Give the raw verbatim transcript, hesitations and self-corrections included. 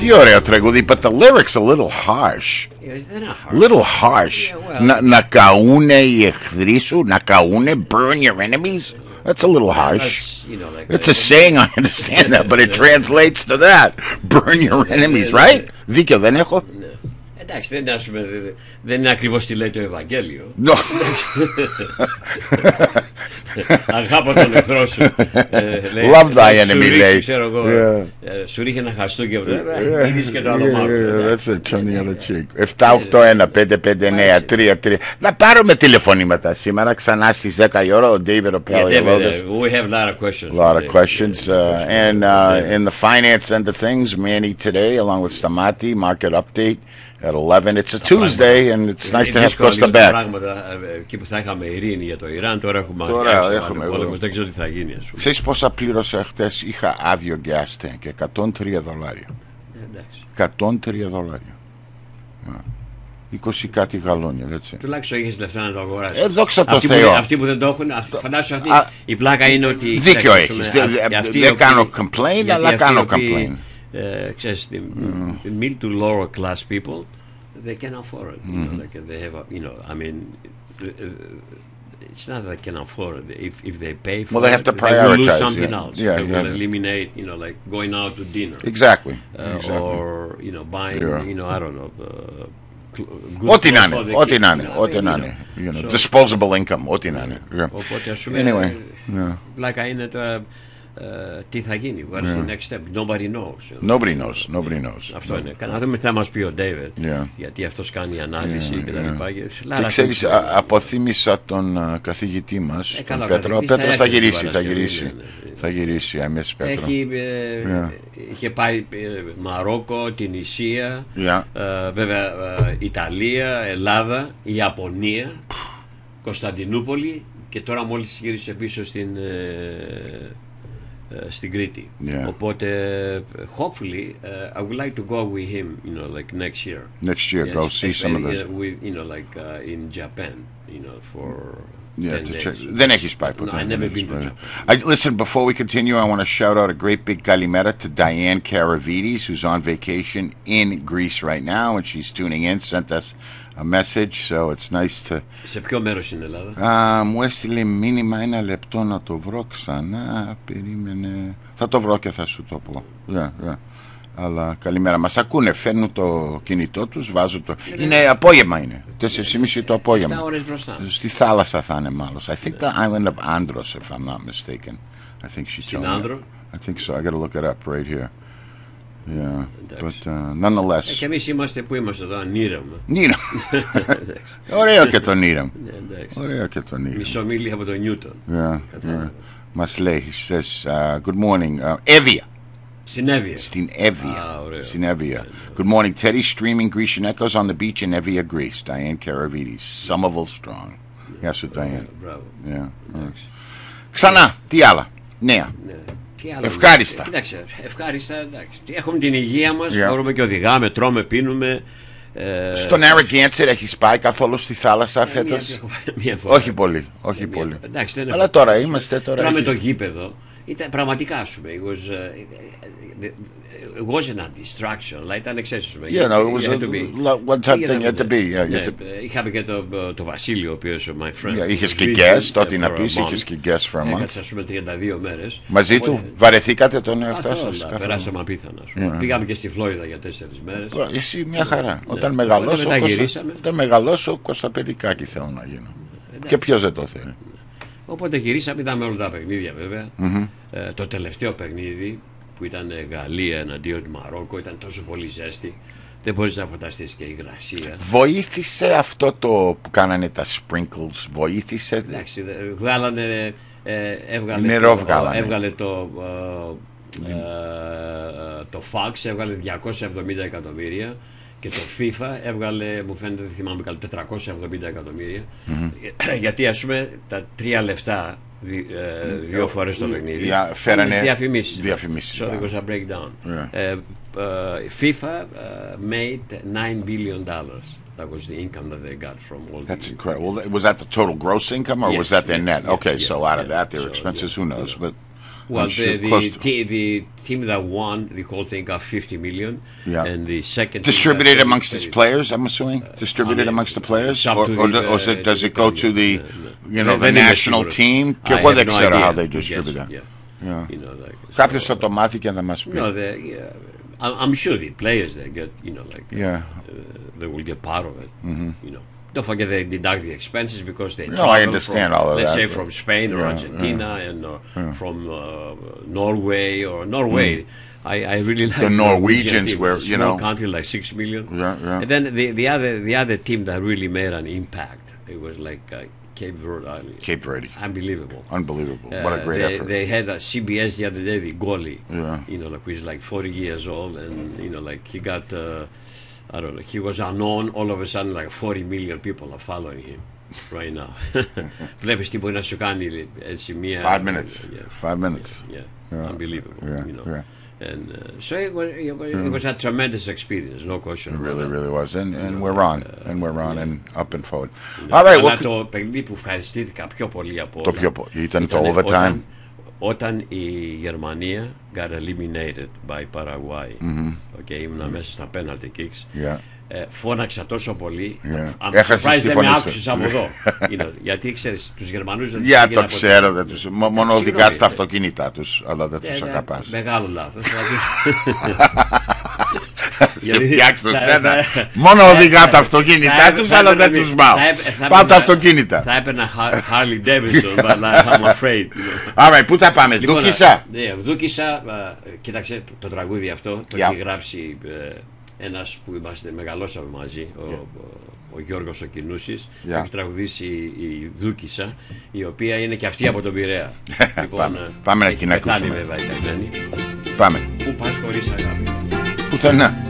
Τι ωραίο τραγούδι, but the lyrics a little harsh. They're not harsh. Little harsh. Yeah, well, να, να καούνε οι εχθροί σου, να καούνε, burn your enemies. That's a little harsh. You know, like It's a saying, I understand that, but it translates to that. Burn your enemies, right? Δίκιο δεν έχω? Εντάξει, δεν, ας πούμε, δεν είναι ακριβώς τι λέει το Ευαγγέλιο. No. Αγάπα τον εχθρό σου. Love thy enemy, λέει. Ξέρω εγώ, σου ρίχνει ένα χαστούκι από το είδης και το άλλο μαύρο. That's it, turn the other cheek. επτά οκτώ ένα πέντε πέντε εννέα τρία τρία. Να πάρουμε τηλεφωνήματα σήμερα ξανά στις δέκα η ώρα. Ο David O'Pelley. We have a lot of questions. A lot of questions. Uh, and uh, in the finance end of things, Manny today, along with Stamati, market update at eleven. It's a Tuesday, and it's nice to have Costa back. Εκεί που θα είχαμε ειρήνη για το Ιράν, τώρα έχουμε πόλεμο, δεν ξέρω τι θα γίνει. Ξέρεις πόσα πλήρωσα χτες? Είχα άδειο gas tank, εκατόν τρία δολάρια. εκατόν τρία δολάρια. είκοσι κάτι γαλόνια, έτσι. Τουλάχιστον είχες λεφτά να το αγοράσεις. Ε, δόξα τω Θεώ. Αυτοί που δεν το έχουν, φαντάσου αυτή η πλάκα είναι ότι... Δίκιο έχεις. Δεν κάνω complain, αλλά κάνω complain. Ξέρεις, the middle to lower class people, they can afford it. You know, like they have, a, you know, I mean, it's not that they can afford it. If if they pay for well, they it, have to they will lose prioritize, something yeah. else. Yeah, they yeah. will eliminate, you know, like going out to dinner. Exactly. Uh, exactly. Or you know, buying, yeah. you know, I don't know. Uh, Ό,τι να είναι, ό,τι να είναι, ό,τι να είναι. Disposable income, ό,τι να είναι. Οπότε ας πούμε, anyway, πλάκα είναι τώρα. Uh, τι θα γίνει, what is yeah. the next step, nobody knows. Nobody knows, nobody knows. Αυτό no. είναι. Να δούμε τι θα μας πει ο David, yeah. γιατί αυτός κάνει ανάλυση yeah, και τα λοιπά. Yeah. Και ξέρεις, α, αποθύμησα τον uh, καθηγητή μας, ε, τον καλά, Πέτρο. Ο Πέτρος θα γυρίσει, θα γυρίσει. Θα γυρίσει, αμέσως Πέτρο. Έχει, ε, yeah. είχε πάει ε, Μαρόκο, την Ισία, yeah. ε, βέβαια ε, Ιταλία, Ελλάδα, Ιαπωνία, Κωνσταντινούπολη και τώρα μόλις γύρισε πίσω στην... Ε, στην Κρήτη. Yeah. Οπότε, hopefully, uh, I would like to go with him, you know, like next year. Next year, yes, go see some of the. Uh, with, you know, like uh, in Japan, you know, for. Yeah, to check. Δεν έχεις πάει ποτέ. No, I've never been to Japan. I, listen, before we continue, I want to shout out a great big kalimera to Diane Karavides, who's on vacation in Greece right now, and she's tuning in, sent us a message, so it's nice to... Σε ποιο μέρος στην Ελλάδα? Α, μου έστειλε μήνυμα, ένα λεπτό να το βρω ξανά, περίμενε... Θα το βρω και θα σου το πω. Yeah, yeah. Αλλά καλημέρα. Μας ακούνε, φέρνουν το κινητό τους, βάζουν το... Είναι, είναι απόγευμα είναι, τέσσερις και μισή το απόγευμα. επτά ώρες μπροστά. Στη θάλασσα θα είναι μάλλον. I think the island of Andros, if I'm not mistaken. I think she told me. Στην Άνδρο? I think so. I gotta look it up right here. Yeah, but uh, nonetheless. Ε, και εμείς είμαστε, πού είμαστε εδώ, Νίραμ. Νίραμ. Ωραίο και το Νίραμ. Ωραίο και το Νίραμ. Μισό μίλη από τον Νιούτον. Yeah, yeah. Μας λέει, he says, uh, good morning, uh, Evia. Στην Εύβοια. Στην Εύβοια. Στην Εύβοια. Good morning, Teddy. Streaming Grecian echoes on the beach in Evia, Greece. Diane Karavides. Somerville strong. Γεια σου, Diane. Ξανά, τι άλλα. Νέα. Ευχάριστα. Κοίταξε, ευχάριστα. Εντάξει. Έχουμε την υγεία μας, yeah. μπορούμε και οδηγάμε, τρώμε, πίνουμε. Ε... Στον Narragansett έχεις πάει καθόλου στη θάλασσα ε, φέτος? Μία, μία φορά. Όχι πολύ, όχι ε, πολύ. Εντάξει, δεν αλλά τώρα είμαστε τώρα. Τώρα με το γήπεδο. Ήταν πραγματικά, ας πούμε, it wasn't a distraction, αλλά ήταν εξαίσθησμα. Yeah, no, it was a one time thing you had to be. Είχαμε και το Βασίλειο, ο οποίος, my friend. Είχες και guest, ό,τι να πεις, είχες και guest for a month. Έκατσα, ας πούμε, τριάντα δύο μέρες. Μαζί του, βαρεθήκατε τον εαυτό σας? Περάσαμε απίθανα. Πήγαμε και στη Φλόριδα για τέσσερις μέρες. Εσύ μια χαρά. Όταν μεγαλώσω, ο Κωνσταπεδικάκη θέλω να γίνω. Και ποιος δεν το θέλει. Οπότε γυρίσαμε, είδαμε όλα τα παιχνίδια βέβαια. Mm-hmm. Ε, το τελευταίο παιχνίδι που ήταν Γαλλία εναντίον του Μαρόκο ήταν τόσο πολύ ζέστη. Δεν μπορείς να φανταστείς και η υγρασία. Βοήθησε αυτό το που κάνανε τα sprinkles, βοήθησε? Εντάξει, βγάλανε, ε, έβγαλε, νερό το, βγάλανε. έβγαλε το, ε, ε, το Fox, έβγαλε διακόσια εβδομήντα εκατομμύρια. Και το FIFA έβγαλε, μου φαίνεται, δεν θυμάμαι καλά, τετρακόσια εβδομήντα εκατομμύρια. Mm-hmm. Γιατί, ας πούμε, τα τρία λεφτά δι, ε, δύο φορές το παιχνίδι yeah, φέρανε διαφημίσεις. διαφημίσεις. So there was a breakdown. Yeah. Uh, uh, FIFA uh, made nine billion dollars. That was the income that they got from all. That's the incredible. Was that the total gross income, or yes, was that their yeah, net? Yeah, okay, yeah, so out yeah, of that, their so, expenses, yeah, who knows? Yeah. But Well, sure the, close the, to. t- the team that won the whole thing got fifty million, Yeah. and the second Distributed team got amongst its players, I'm assuming. Distributed I mean, amongst the players, it's up or, to or, the- do- or is it, does it go to the, No, no. you know, the Δεν είμαι national σίγουρος. team? I Και εγώ have δεν no ξέρω idea. how they Yes, distribute that. yeah. Yeah. You know, like, Κάποιος so- θα το μάθει και θα μας πει. No, they, yeah, I'm I'm sure the players they get, you know, like Yeah. uh, they will get part of it. You know, don't forget they deduct the expenses because they No, I travel understand from, all of let's that, say but- from Spain or Yeah, Argentina and or from uh, Norway or Norway. I, I really like The Norwegians team. were, A you small know- country like six million. Yeah, yeah. And then the the other the other team that really made an impact, it was like uh, Cape Verde Island. Cape Verde. Unbelievable. Unbelievable. Uh, What a great they, effort. They had a C B S the other day, the goalie. Yeah. You know, like who's like forty years old, and you know, like he got, uh, I don't know, he was unknown. All of a sudden, like forty million people are following him right now. Βλέπεις τι μπορεί να σου κάνει έτσι μία. Five minutes. Yeah, Five minutes. yeah, Yeah. unbelievable. Yeah, You know, yeah. and uh, so it was, it was, it was a tremendous experience, no question. It about really, that. really was. And, and we're on. And we're on and up and forward. Ναι. All right. Αλλά Well, το παιχνίδι που ευχαριστήθηκα πιο πολύ από Το όλα πιο πο- ήταν το ήτανε overtime. Όταν, όταν η Γερμανία got eliminated by Paraguay. Okay, ήμουνα μέσα στα penalty kicks. yeah. Ε, φώναξα τόσο πολύ. Yeah. I'm Έχασες surprised τη δεν φωνή με σου. άκουσες από εδώ. You know, γιατί ξέρεις, τους Γερμανούς δεν τους Για πήγαινα το ποτέ. ξέρω. δεν τους- μο- Μόνο Συγγνώμη, οδηγάς τα ε, αυτοκίνητά τους, αλλά δεν Ε, τους ναι, αγαπάς. Μεγάλο λάθος. δηλαδή. Σε Γιατί- φτιάξω θα- σένα. θα- Μόνο θα- οδηγά θα- τα αυτοκίνητά θα- τους, θα αλλά έπαιρνα- δεν τους μάω. θα έπαι- θα Πάω τα έπαιρνα- αυτοκίνητα. Θα έπαιρνα Har- Harley Davidson, but I'm afraid. you know. Άρα, πού θα πάμε, Λοιπόν, Δούκησα. Ναι, Δούκησα, α, κοίταξε το τραγούδι αυτό, το Yeah. έχει γράψει ε, ένας που είμαστε, μεγαλώσαμε μαζί, ο, ο, ο Γιώργος ο Κινούσης, Yeah. το έχει τραγουδήσει η Δούκησα, η οποία είναι και αυτή από τον Πειραιά. Πάμε. ε, Πάμε να έχει την πεθάνει ακούσουμε. βέβαια η καημένη. Πάμε. Πού πας χωρίς αγάπη. Πουθενά.